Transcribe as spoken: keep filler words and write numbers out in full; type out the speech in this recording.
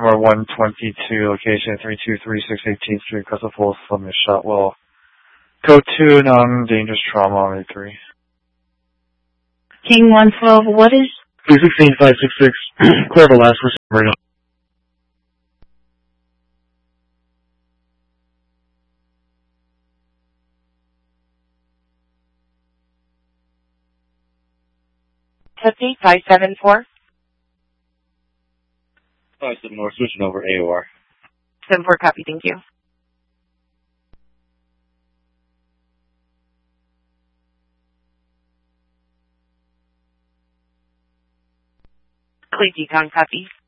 Number one twenty-two, location three two three six eighteenth Street, Crescent Falls, Plymouth, Shotwell. Code two, non-dangerous trauma on A three. King one twelve, what is? three sixteen five six six, clear the last right now. Copy, five seven four. five seven four, switching over A O R. seven four, copy, thank you. Clear decon, copy.